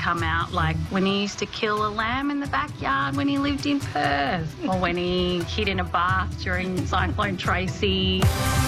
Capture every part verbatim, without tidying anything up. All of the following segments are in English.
come out, like when he used to kill a lamb in the backyard when he lived in Perth, or when he hid in a bath during Cyclone Tracy.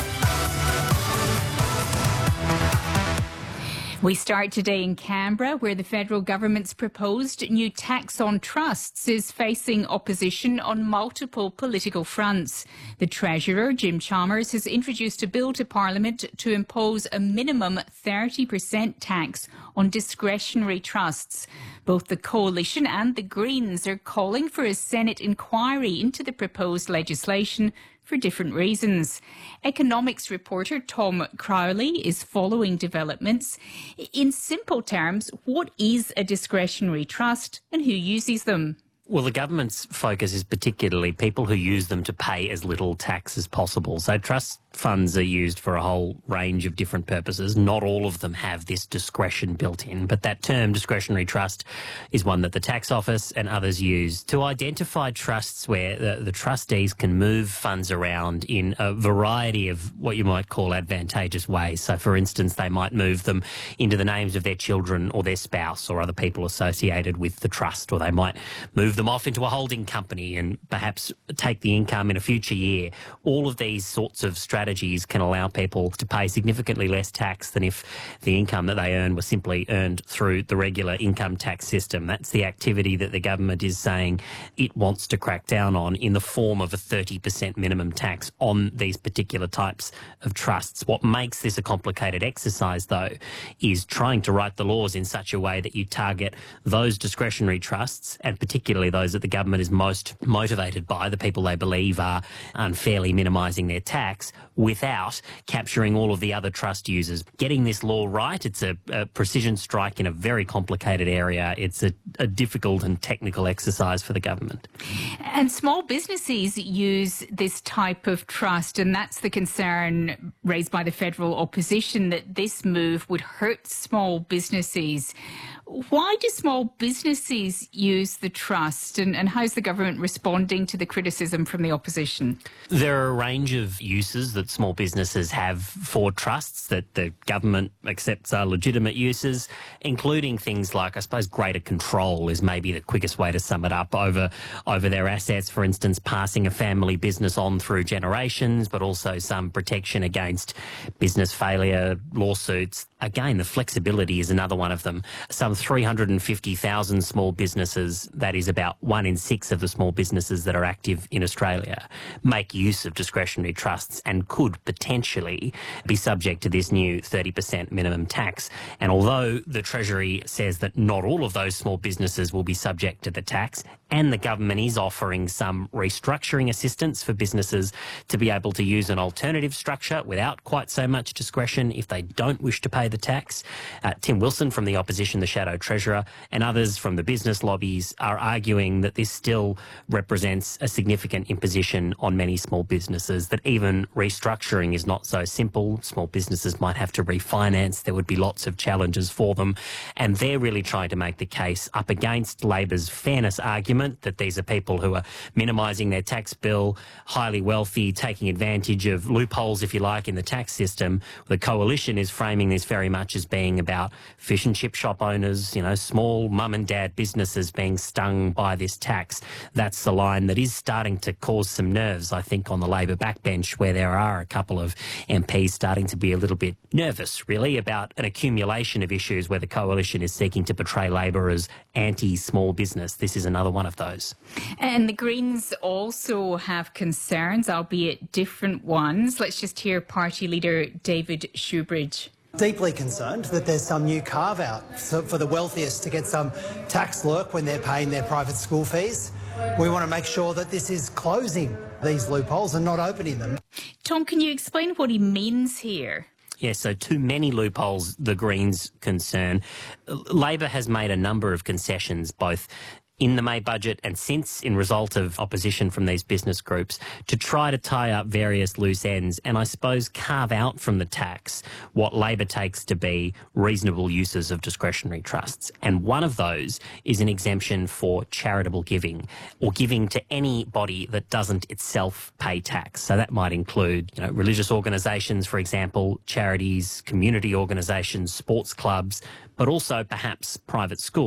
We start today in Canberra, where the federal government's proposed new tax on trusts is facing opposition on multiple political fronts. The Treasurer, Jim Chalmers, has introduced a bill to Parliament to impose a minimum thirty percent tax on discretionary trusts. Both the Coalition and the Greens are calling for a Senate inquiry into the proposed legislation for different reasons. Economics reporter Tom Crowley is following developments. In simple terms, what is a discretionary trust and who uses them? Well, the government's focus is particularly people who use them to pay as little tax as possible. So trust funds are used for a whole range of different purposes. Not all of them have this discretion built in, but that term discretionary trust is one that the tax office and others use to identify trusts where the, the trustees can move funds around in a variety of what you might call advantageous ways. So, for instance, they might move them into the names of their children or their spouse or other people associated with the trust, or they might move them off into a holding company and perhaps take the income in a future year. All of these sorts of strategies strategies can allow people to pay significantly less tax than if the income that they earn was simply earned through the regular income tax system. That's the activity that the government is saying it wants to crack down on in the form of a thirty percent minimum tax on these particular types of trusts. What makes this a complicated exercise, though, is trying to write the laws in such a way that you target those discretionary trusts, and particularly those that the government is most motivated by, the people they believe are unfairly minimising their tax, without capturing all of the other trust users. Getting this law right, it's a, a precision strike in a very complicated area. It's a, a difficult and technical exercise for the government. And small businesses use this type of trust, and that's the concern raised by the federal opposition, that this move would hurt small businesses. Why do small businesses use the trust, and, and how's the government responding to the criticism from the opposition? There are a range of uses that small businesses have for trusts that the government accepts are legitimate uses, including things like, I suppose, greater control is maybe the quickest way to sum it up, over, over their assets, for instance, passing a family business on through generations, but also some protection against business failure, lawsuits. Again, the flexibility is another one of them. Some three hundred fifty thousand small businesses, that is about one in six of the small businesses that are active in Australia, make use of discretionary trusts and could potentially be subject to this new thirty percent minimum tax. And although the Treasury says that not all of those small businesses will be subject to the tax, and the government is offering some restructuring assistance for businesses to be able to use an alternative structure without quite so much discretion if they don't wish to pay the tax, uh, Tim Wilson from the opposition, the Shadow Treasurer, and others from the business lobbies are arguing that this still represents a significant imposition on many small businesses, that even restructuring is not so simple. Small businesses might have to refinance. There would be lots of challenges for them. And they're really trying to make the case up against Labor's fairness argument that these are people who are minimising their tax bill, highly wealthy, taking advantage of loopholes, if you like, in the tax system. The Coalition is framing this very much as being about fish and chip shop owners, you know, small mum and dad businesses being stung by this tax. That's the line that is starting to cause some nerves, I think, on the Labor backbench, where there are a couple of M Ps starting to be a little bit nervous, really, about an accumulation of issues where the Coalition is seeking to portray Labor as anti-small business. This is another one of those. And the Greens also have concerns, albeit different ones. Let's just hear Party Leader David Shoebridge. Deeply concerned that there's some new carve-out for the wealthiest to get some tax lurk when they're paying their private school fees. We want to make sure that this is closing these loopholes and not opening them. Tom, can you explain what he means here? Yes, so too many loopholes, the Greens concern. Labor has made a number of concessions, both in the May budget and since, in result of opposition from these business groups, to try to tie up various loose ends and, I suppose, carve out from the tax what Labor takes to be reasonable uses of discretionary trusts. And one of those is an exemption for charitable giving, or giving to any body that doesn't itself pay tax. So that might include, you know, religious organisations, for example, charities, community organisations, sports clubs, but also perhaps private schools.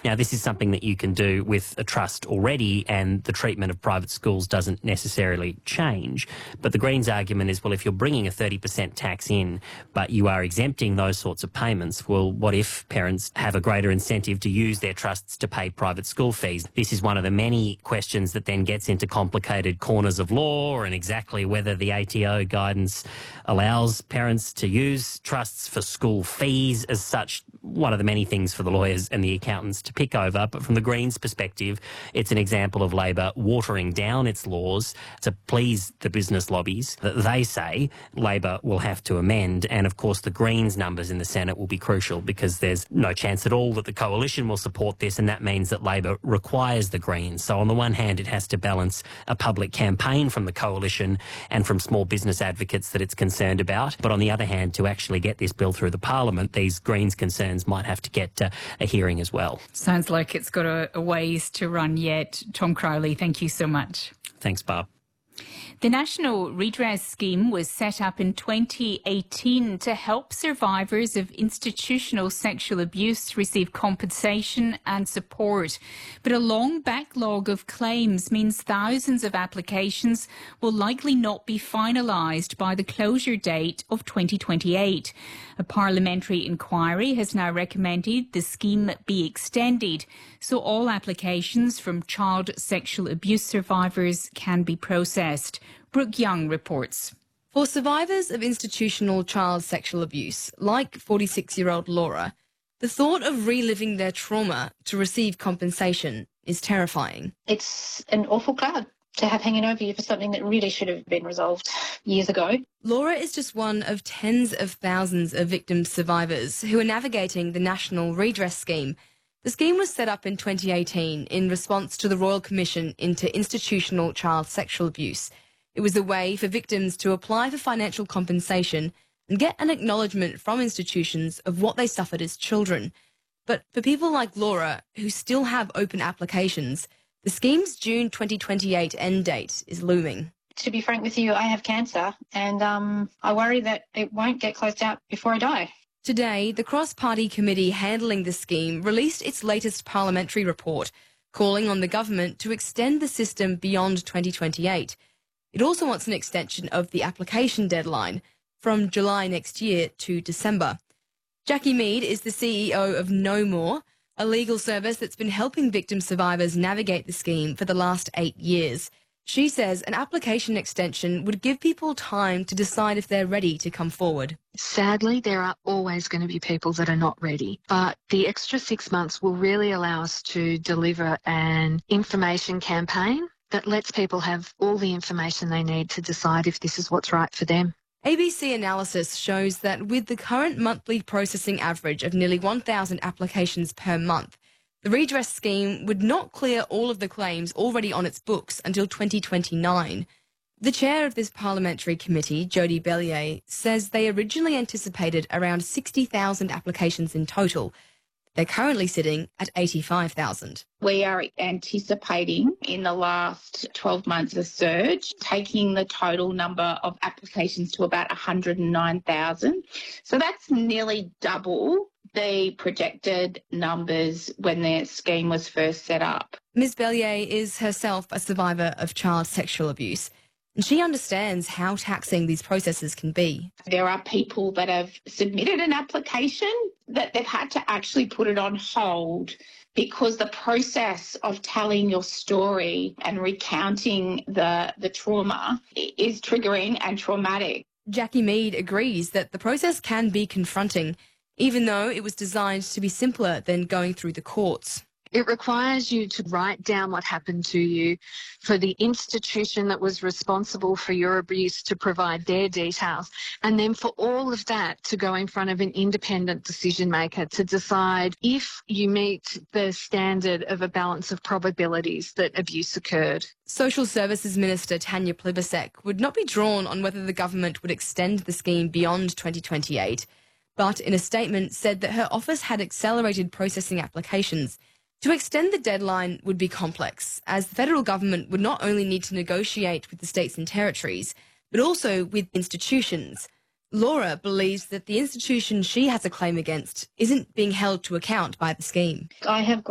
Now, this is something that you can do with a trust already, and the treatment of private schools doesn't necessarily change. But the Greens' argument is, well, if you're bringing a thirty percent tax in, but you are exempting those sorts of payments, well, what if parents have a greater incentive to use their trusts to pay private school fees? This is one of the many questions that then gets into complicated corners of law and exactly whether the A T O guidance allows parents to use trusts for school fees as such. One of the many things for the lawyers and the accountants to pick over. But from the Greens' perspective, it's an example of Labor watering down its laws to please the business lobbies that they say Labor will have to amend. And of course, the Greens' numbers in the Senate will be crucial because there's no chance at all that the coalition will support this, and that means that Labor requires the Greens. So on the one hand, it has to balance a public campaign from the coalition and from small business advocates that it's concerned about. But on the other hand, to actually get this bill through the Parliament, these Greens' concerns might have to get uh, a hearing as well. Sounds like it's got a, a ways to run yet. Tom Crowley, thank you so much. Thanks, Barb. The National Redress Scheme was set up in twenty eighteen to help survivors of institutional sexual abuse receive compensation and support. But a long backlog of claims means thousands of applications will likely not be finalised by the closure date of twenty twenty-eight. A parliamentary inquiry has now recommended the scheme be extended so all applications from child sexual abuse survivors can be processed. Brooke Young reports. For survivors of institutional child sexual abuse, like forty-six-year-old Laura, the thought of reliving their trauma to receive compensation is terrifying. It's an awful cloud to have hanging over you for something that really should have been resolved years ago. Laura is just one of tens of thousands of victim survivors who are navigating the National Redress Scheme. The scheme was set up in twenty eighteen in response to the Royal Commission into Institutional Child Sexual Abuse. It was a way for victims to apply for financial compensation and get an acknowledgement from institutions of what they suffered as children. But for people like Laura, who still have open applications, the scheme's June twenty twenty-eight end date is looming. To be frank with you, I have cancer, and um, I worry that it won't get closed out before I die. Today, the cross-party committee handling the scheme released its latest parliamentary report, calling on the government to extend the system beyond twenty twenty-eight. It also wants an extension of the application deadline from July next year to December. Jackie Mead is the C E O of No More, a legal service that's been helping victim survivors navigate the scheme for the last eight years. She says an application extension would give people time to decide if they're ready to come forward. Sadly, there are always going to be people that are not ready, but the extra six months will really allow us to deliver an information campaign that lets people have all the information they need to decide if this is what's right for them. A B C analysis shows that with the current monthly processing average of nearly one thousand applications per month, the redress scheme would not clear all of the claims already on its books until twenty twenty-nine. The chair of this parliamentary committee, Jodie Bellier, says they originally anticipated around sixty thousand applications in total. They're currently sitting at eighty-five thousand. We are anticipating in the last twelve months a surge, taking the total number of applications to about one hundred nine thousand. So that's nearly double the projected numbers when the scheme was first set up. Miz Bellier is herself a survivor of child sexual abuse, and she understands how taxing these processes can be. There are people that have submitted an application that they've had to actually put it on hold because the process of telling your story and recounting the, the trauma is triggering and traumatic. Jackie Mead agrees that the process can be confronting, even though it was designed to be simpler than going through the courts. It requires you to write down what happened to you, for the institution that was responsible for your abuse to provide their details, and then for all of that to go in front of an independent decision maker to decide if you meet the standard of a balance of probabilities that abuse occurred. Social Services Minister Tanya Plibersek would not be drawn on whether the government would extend the scheme beyond twenty twenty-eight, but in a statement said that her office had accelerated processing applications. To extend the deadline would be complex, as the federal government would not only need to negotiate with the states and territories, but also with institutions. Laura believes that the institution she has a claim against isn't being held to account by the scheme. I have